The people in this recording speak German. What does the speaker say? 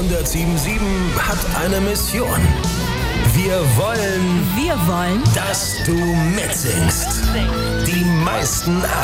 107.7 hat eine Mission. Wir wollen, Wir wollen, dass du mitsingst. Die meisten